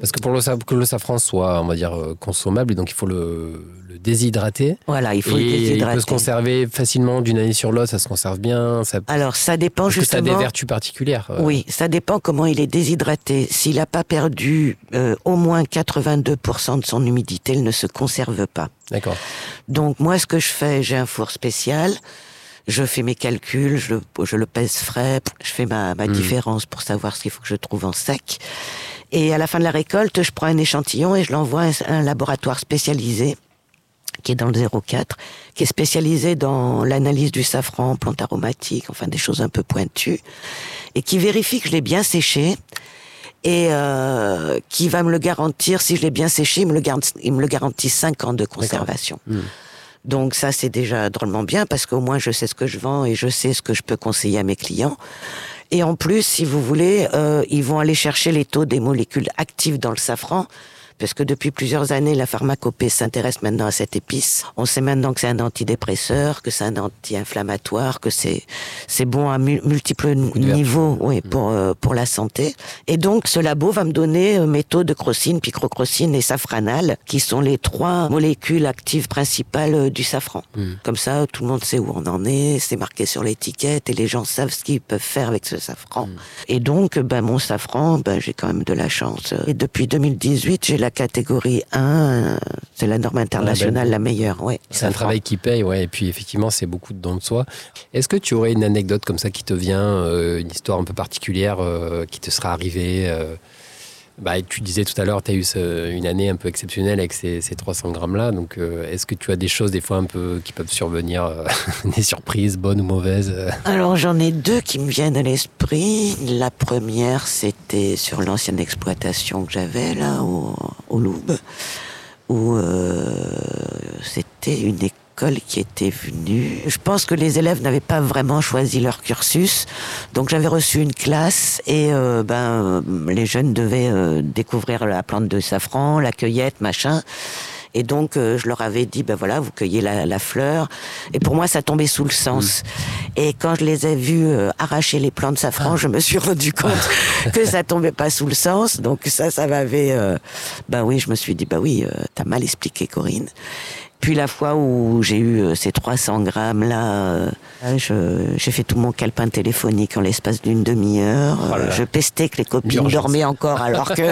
Parce que que le safran soit, on va dire, consommable, donc il faut le déshydrater. Voilà, il faut le déshydrater. Il peut se conserver facilement d'une année sur l'autre, ça se conserve bien. Alors, ça dépend justement... Parce que ça a des vertus particulières. Oui, ça dépend comment il est déshydraté. S'il n'a pas perdu au moins 82% de son humidité, il ne se conserve pas. D'accord. Donc, moi, ce que je fais, j'ai un four spécial. Je fais mes calculs, je le pèse frais, je fais ma différence pour savoir ce qu'il faut que je trouve en sec. Et à la fin de la récolte, je prends un échantillon et je l'envoie à un laboratoire spécialisé, qui est dans le 04, qui est spécialisé dans l'analyse du safran, plantes aromatiques, enfin des choses un peu pointues, et qui vérifie que je l'ai bien séché, et qui va me le garantir, si je l'ai bien séché, il me le garantit 5 ans de conservation. Donc ça, c'est déjà drôlement bien, parce qu'au moins je sais ce que je vends et je sais ce que je peux conseiller à mes clients. Et en plus, si vous voulez, ils vont aller chercher les taux des molécules actives dans le safran, parce que depuis plusieurs années, la pharmacopée s'intéresse maintenant à cette épice. On sait maintenant que c'est un antidépresseur, que c'est un anti-inflammatoire, que c'est bon à multiples niveaux, oui, pour la santé. Et donc, ce labo va me donner mes taux de crocine, picrocrocine et safranal, qui sont les 3 molécules actives principales du safran. Comme ça, tout le monde sait où on en est, c'est marqué sur l'étiquette et les gens savent ce qu'ils peuvent faire avec ce safran. Et donc, mon safran, j'ai quand même de la chance. Et depuis 2018, j'ai la catégorie 1, c'est la norme internationale la meilleure. Ouais, c'est un travail qui paye, ouais, et puis effectivement, c'est beaucoup de dons de soi. Est-ce que tu aurais une anecdote comme ça qui te vient, une histoire un peu particulière qui te sera arrivée tu disais tout à l'heure, tu as eu une année un peu exceptionnelle avec ces 300 grammes-là, donc est-ce que tu as des choses des fois un peu qui peuvent survenir, des surprises, bonnes ou mauvaises Alors j'en ai 2 qui me viennent à l'esprit. La première, c'était sur l'ancienne exploitation que j'avais là au Louvre, où c'était une école qui était venue. Je pense que les élèves n'avaient pas vraiment choisi leur cursus, donc j'avais reçu une classe et les jeunes devaient découvrir la plante de safran, la cueillette, machin. Et donc, je leur avais dit, vous cueillez la fleur. Et pour moi, ça tombait sous le sens. Et quand je les ai vus arracher les plants de safran, je me suis rendu compte que ça tombait pas sous le sens. Donc ça m'avait... je me suis dit, t'as mal expliqué, Corinne. Puis la fois où j'ai eu ces 300 grammes-là, j'ai fait tout mon calepin téléphonique en l'espace d'une demi-heure. Je pestais que les copines dormaient encore alors que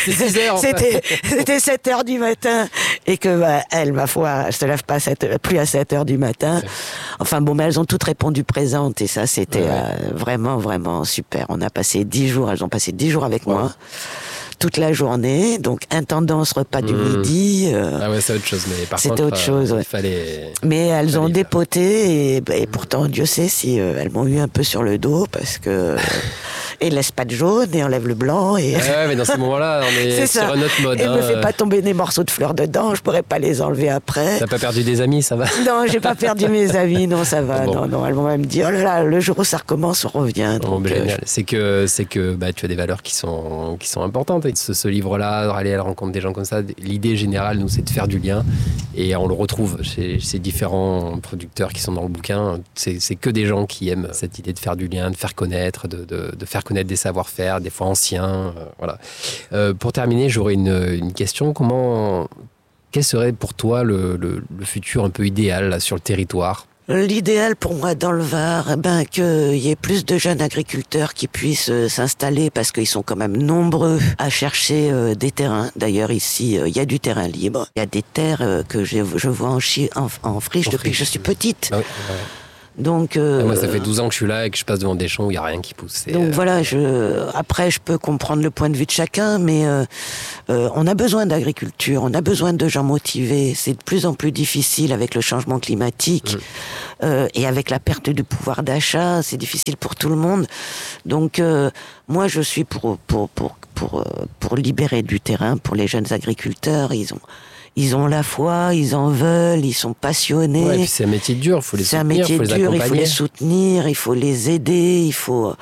c'était 7 heures du matin et que elles, ma foi, elles se lèvent pas plus à 7 heures du matin. Enfin mais elles ont toutes répondu présentes et ça c'était vraiment, vraiment super. On a passé 10 jours, elles ont passé 10 jours avec moi. Toute la journée, donc intendance repas du midi. C'est autre chose, mais par c'était contre, autre chose. il fallait. Mais elles ont dépoté et pourtant Dieu sait si elles m'ont eu un peu sur le dos parce que et laisse pas de jaune et enlève le blanc et. Mais dans ces moments-là, on est sur un autre mode. Et me fait pas tomber des morceaux de fleurs dedans, je pourrais pas les enlever après. T'as pas perdu des amis, ça va? Non, j'ai pas perdu mes amis, non, ça va. Bon. Non, elles vont même dire, oh là là, le jour où ça recommence, on revient. Donc, génial. C'est que tu as des valeurs qui sont importantes. Et ce livre-là, aller à la rencontre des gens comme ça, l'idée générale, nous, c'est de faire du lien. Et on le retrouve chez ces différents producteurs qui sont dans le bouquin. C'est que des gens qui aiment cette idée de faire du lien, de faire connaître, de faire connaître des savoir-faire, des fois anciens. Voilà. Pour terminer, j'aurais une question. Quel serait pour toi le futur un peu idéal là, sur le territoire ? L'idéal pour moi dans le Var, qu'il y ait plus de jeunes agriculteurs qui puissent s'installer parce qu'ils sont quand même nombreux à chercher des terrains. D'ailleurs ici, il y a du terrain libre. Il y a des terres que je vois en friche depuis que je suis petite. Ah oui. Donc, moi, ça fait 12 ans que je suis là et que je passe devant des champs où il n'y a rien qui pousse. Donc voilà, après, je peux comprendre le point de vue de chacun, mais on a besoin d'agriculture, on a besoin de gens motivés. C'est de plus en plus difficile avec le changement climatique et avec la perte du pouvoir d'achat. C'est difficile pour tout le monde. Donc, moi, je suis pour libérer du terrain pour les jeunes agriculteurs. Ils ont la foi, ils en veulent, ils sont passionnés. Ouais, puis c'est un métier dur, il faut les soutenir, il faut les accompagner. Il faut les soutenir, il faut les aider, il faut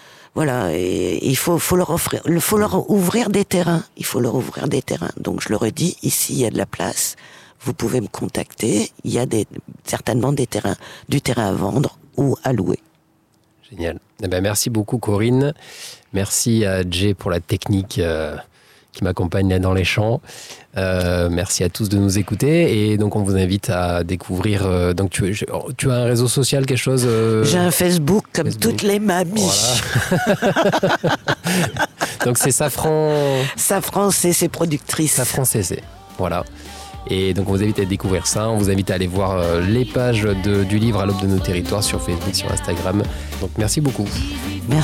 leur ouvrir des terrains. Il faut leur ouvrir des terrains. Donc je le redis, ici il y a de la place. Vous pouvez me contacter. Il y a certainement du terrain à vendre ou à louer. Génial. Merci beaucoup Corinne. Merci à Jay pour la technique qui m'accompagne là dans les champs. Merci à tous de nous écouter. Et donc, on vous invite à découvrir. Donc, tu as un réseau social, quelque chose J'ai un Facebook comme toutes les mamies. Voilà. Donc, c'est Safran. Safran CC Productrice. Safran CC. Voilà. Et donc, on vous invite à découvrir ça. On vous invite à aller voir les pages du livre À l'aube de nos territoires sur Facebook, sur Instagram. Donc, merci beaucoup.